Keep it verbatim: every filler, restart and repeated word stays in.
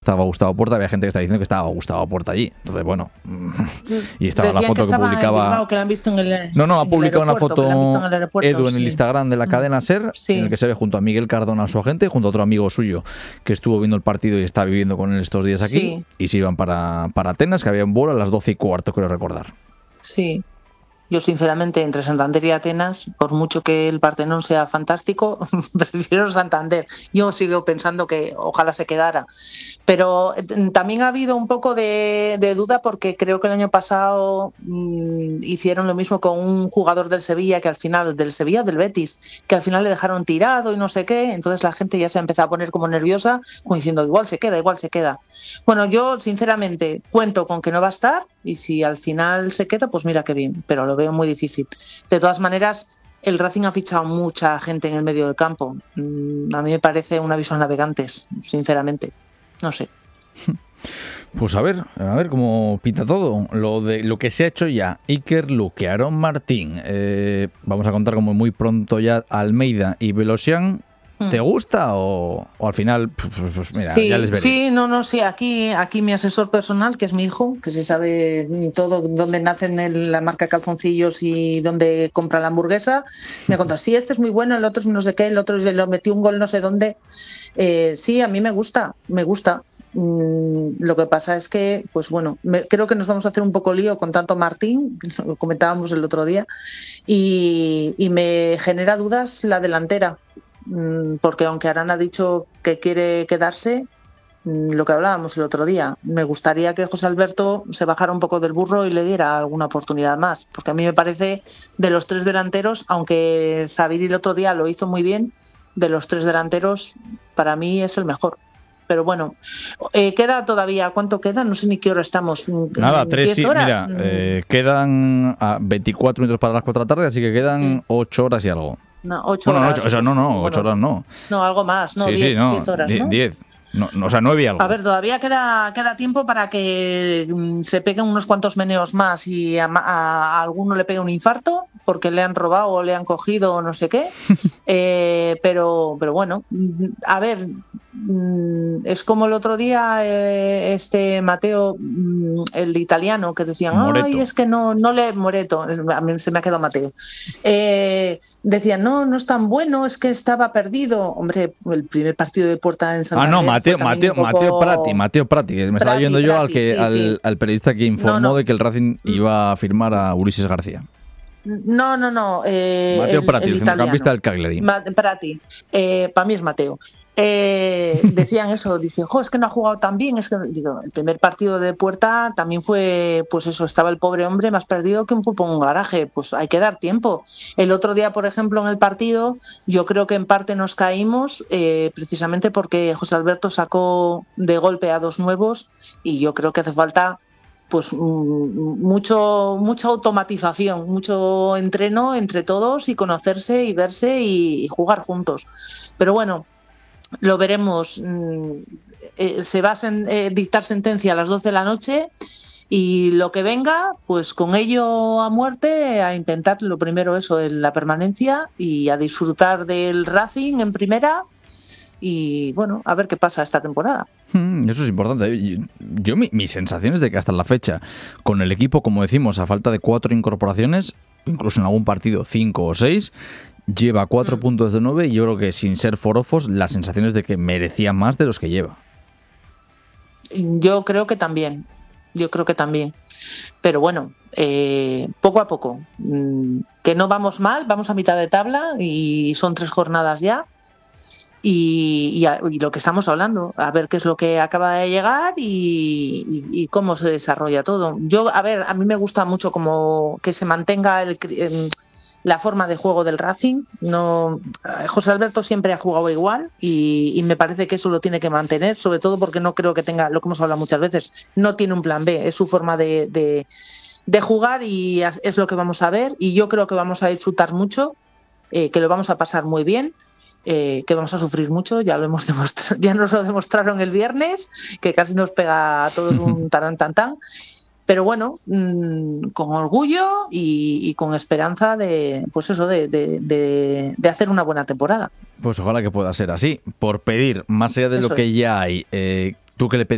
estaba Gustavo Porta, había gente que está diciendo que estaba Gustavo Porta allí. Entonces, bueno, y estaba Decían la foto que, que publicaba. Bilbao, que la han visto en el, no, no, ha en publicado una foto en Edu en sí. el Instagram de la cadena SER, sí. en el que se ve junto a Miguel Cardona, su agente, junto a otro amigo suyo que estuvo viendo el partido y está viviendo con él estos días aquí. Sí. Y se iban para, para Atenas, que había un vuelo a las doce y cuarto, creo recordar. Sí. Yo, sinceramente, entre Santander y Atenas, por mucho que el Partenón sea fantástico, prefiero Santander. Yo sigo pensando que ojalá se quedara. Pero también ha habido un poco de, de duda porque creo que el año pasado mmm, hicieron lo mismo con un jugador del Sevilla, que al final, del Sevilla, del Betis, que al final le dejaron tirado y no sé qué. Entonces la gente ya se ha empezado a poner como nerviosa, como diciendo, igual se queda, igual se queda. Bueno, yo, sinceramente, cuento con que no va a estar y si al final se queda, pues mira qué bien. Pero lo veo muy difícil. De todas maneras, el Racing ha fichado mucha gente en el medio del campo. A mí me parece un aviso a navegantes, sinceramente. No sé. Pues a ver, a ver cómo pinta todo. Lo de lo que se ha hecho ya, Iker Luque, Aarón Martín, eh, vamos a contar como muy pronto ya Almeida y Velosian. ¿Te gusta o, o al final, pues, pues mira, sí, ya les veré? Sí, no, no, sí, aquí, aquí mi asesor personal, que es mi hijo, que se sabe todo, dónde nacen el, la marca calzoncillos y dónde compra la hamburguesa, me contó, sí, este es muy bueno, el otro es no sé qué, el otro le metió un gol no sé dónde. Eh, sí, a mí me gusta, me gusta. Mm, lo que pasa es que, pues bueno, me, creo que nos vamos a hacer un poco lío con tanto Martín, que lo comentábamos el otro día, y, y me genera dudas la delantera. Porque aunque Arán ha dicho que quiere quedarse, lo que hablábamos el otro día, me gustaría que José Alberto se bajara un poco del burro y le diera alguna oportunidad más, porque a mí me parece de los tres delanteros, aunque Sabiri el otro día lo hizo muy bien, de los tres delanteros para mí es el mejor. Pero bueno, eh, queda todavía, ¿cuánto queda? No sé ni qué hora estamos. Nada, tres, sí, mira, eh, quedan a veinticuatro minutos para las cuatro de la tarde, así que quedan sí. ocho horas y algo. No, ocho bueno, horas. Ocho, o sea, no, no, bueno, ocho horas no. No, algo más, no, sí, diez, sí, no, diez horas, ¿no? Diez, no, no, o sea, nueve y algo. A ver, todavía queda, queda tiempo para que um, se peguen unos cuantos meneos más y a, a, a alguno le pegue un infarto porque le han robado o le han cogido o no sé qué. eh, pero, pero bueno, a ver, es como el otro día eh, este Mateo, el italiano, que decían, Moreto. ay, es que no, no le Moreto, a mí se me ha quedado Mateo. Eh, decían, no, no es tan bueno, es que estaba perdido. Hombre, el primer partido de Porta en Santander. Ah, no, Mateo, Mateo, poco... Mateo Prati, Mateo Prati, que me Prati, estaba oyendo yo Prati, al, que, sí, al, sí. al periodista que informó no, no. de que el Racing iba a firmar a Ulises García. No, no, no. Eh, Mateo el, Prati, el, el centrocampista del Cagliari. Ma- Prati, eh, para mí es Mateo. Eh, decían eso, dicen, jo, es que no ha jugado tan bien, es que digo, el primer partido de Puerta también fue, pues eso, estaba el pobre hombre más perdido que un pulpo en un garaje, pues hay que dar tiempo. El otro día, por ejemplo, en el partido, yo creo que en parte nos caímos eh, precisamente porque José Alberto sacó de golpe a dos nuevos y yo creo que hace falta pues mucho mucha automatización, mucho entreno entre todos y conocerse y verse y, y jugar juntos. Pero bueno, lo veremos. Eh, se va a sen- eh, dictar sentencia a las doce de la noche y lo que venga, pues con ello a muerte, a intentar lo primero eso, en la permanencia y a disfrutar del Racing en primera y bueno, a ver qué pasa esta temporada. Eso es importante. Yo, yo mi, mi sensación es de que hasta la fecha, con el equipo, como decimos, a falta de cuatro incorporaciones, incluso en algún partido cinco o seis, lleva cuatro mm. puntos de nueve y yo creo que sin ser forofos, la sensación es de que merecía más de los que lleva. Yo creo que también, yo creo que también. Pero bueno, eh, poco a poco. Que no vamos mal, vamos a mitad de tabla y son tres jornadas ya. Y, y, a, y lo que estamos hablando, a ver qué es lo que acaba de llegar y, y, y cómo se desarrolla todo. Yo, a ver, a mí me gusta mucho como que se mantenga el, el, la forma de juego del Racing. No, José Alberto siempre ha jugado igual y, y me parece que eso lo tiene que mantener, sobre todo porque no creo que tenga, lo que hemos hablado muchas veces, no tiene un plan B, es su forma de, de, de jugar y es lo que vamos a ver y yo creo que vamos a disfrutar mucho, eh, que lo vamos a pasar muy bien. Eh, que vamos a sufrir mucho, ya lo hemos demostrado, ya nos lo demostraron el viernes, que casi nos pega a todos un tarán tan tan, pero bueno, mmm, con orgullo y, y con esperanza de, pues eso, de, de, de, de hacer una buena temporada. Pues ojalá que pueda ser así. Por pedir, más allá de eso lo que es. ya hay, eh, ¿tú qué le